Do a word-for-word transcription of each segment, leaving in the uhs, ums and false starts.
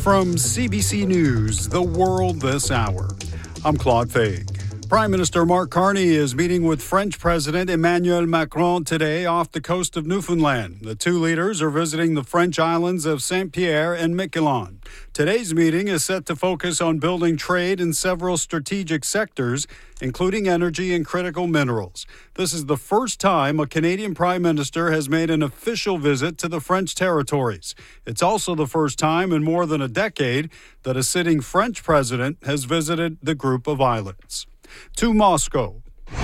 From C B C News, The World This Hour, I'm Claude Faig. Prime Minister Mark Carney is meeting with French President Emmanuel Macron today off the coast of Newfoundland. The two leaders are visiting the French islands of Saint-Pierre and Miquelon. Today's meeting is set to focus on building trade in several strategic sectors, including energy and critical minerals. This is the first time a Canadian Prime Minister has made an official visit to the French territories. It's also the first time in more than a decade that a sitting French president has visited the group of islands. To Moscow.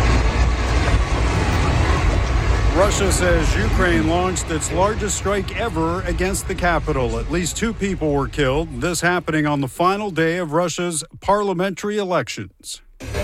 Russia says Ukraine launched its largest strike ever against the capital. At least two people were killed. This happening on the final day of Russia's parliamentary elections.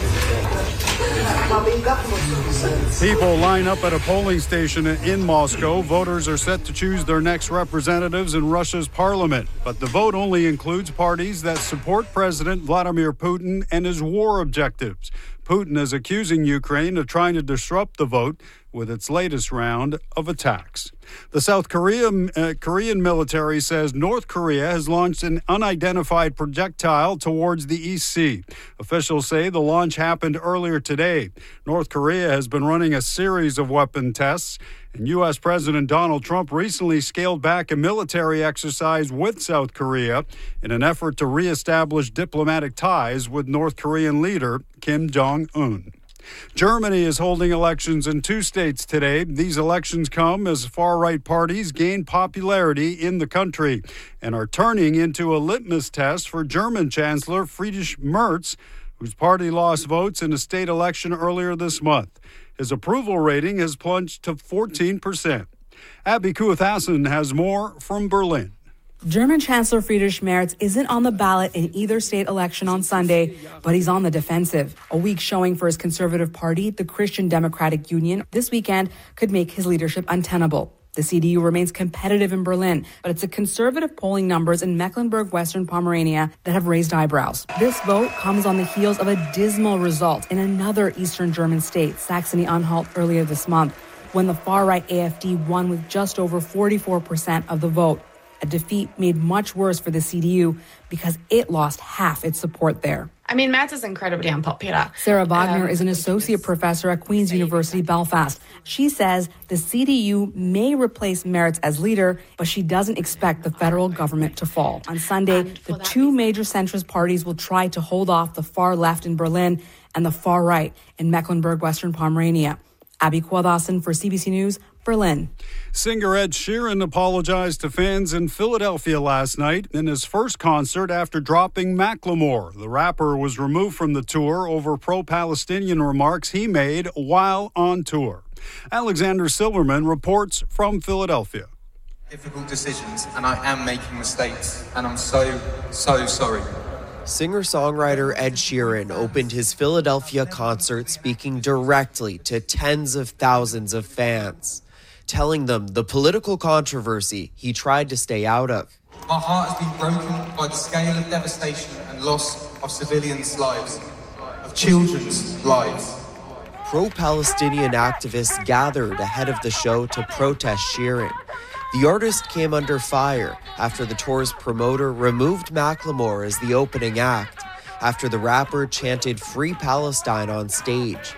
People line up at a polling station in Moscow. Voters are set to choose their next representatives in Russia's parliament. But the vote only includes parties that support President Vladimir Putin and his war objectives. Putin is accusing Ukraine of trying to disrupt the vote with its latest round of attacks. The South Korean, uh, Korean military says North Korea has launched an unidentified projectile towards the East Sea. Officials say the launch happened earlier today. North Korea has been running a series of weapon tests, and U S. President Donald Trump recently scaled back a military exercise with South Korea in an effort to reestablish diplomatic ties with North Korean leader Kim Jong-un. Germany is holding elections in two states today. These elections come as far-right parties gain popularity in the country and are turning into a litmus test for German Chancellor Friedrich Merz, whose party lost votes in a state election earlier this month. His approval rating has plunged to fourteen percent. Abby Kuathassen has more from Berlin. German Chancellor Friedrich Merz isn't on the ballot in either state election on Sunday, but he's on the defensive. A weak showing for his conservative party, the Christian Democratic Union, this weekend could make his leadership untenable. The C D U remains competitive in Berlin, but it's the conservative polling numbers in Mecklenburg-Western Pomerania that have raised eyebrows. This vote comes on the heels of a dismal result in another eastern German state, Saxony-Anhalt, earlier this month, when the far-right A F D won with just over forty-four percent of the vote. A defeat made much worse for the C D U because it lost half its support there. I mean, Merz is incredibly unpopular. Sarah Wagner um, is an associate professor at Queen's University Belfast. She says the C D U may replace Merz as leader, but she doesn't expect the federal government to fall. On Sunday, the two major centrist parties will try to hold off the far left in Berlin and the far right in Mecklenburg-Western Pomerania. Abby Kuathassen for C B C News, Berlin. Singer Ed Sheeran apologized to fans in Philadelphia last night in his first concert after dropping Macklemore. The rapper was removed from the tour over pro-Palestinian remarks he made while on tour. Alexander Silverman reports from Philadelphia. Difficult decisions, and I am making mistakes, and I'm so, so sorry. Singer-songwriter Ed Sheeran opened his Philadelphia concert speaking directly to tens of thousands of fans, telling them the political controversy he tried to stay out of. My heart has been broken by the scale of devastation and loss of civilians' lives, of children's lives. Pro-Palestinian activists gathered ahead of the show to protest Sheeran. The artist came under fire after the tour's promoter removed Macklemore as the opening act, after the rapper chanted Free Palestine on stage.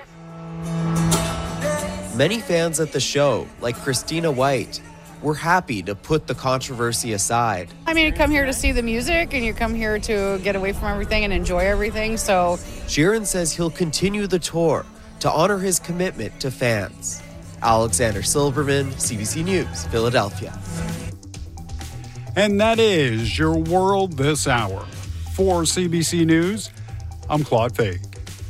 Many fans at the show, like Christina White, were happy to put the controversy aside. I mean, you come here to see the music and you come here to get away from everything and enjoy everything, so... Sheeran says he'll continue the tour to honor his commitment to fans. Alexander Silverman, C B C News, Philadelphia. And that is your World This Hour. For C B C News, I'm Claude Faig.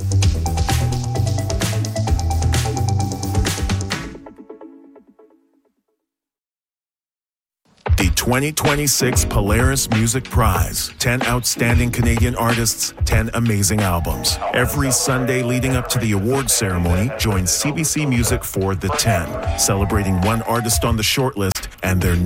The twenty twenty-six Polaris Music Prize. ten outstanding Canadian artists, ten amazing albums. Every Sunday leading up to the awards ceremony, join C B C Music for the ten, celebrating one artist on the shortlist and their